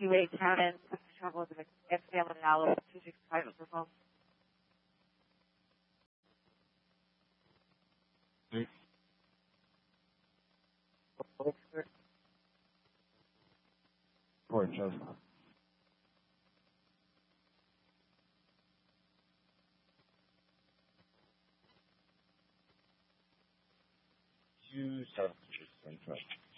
28 town and trouble with the family dollar 265 for phone. Joseph. You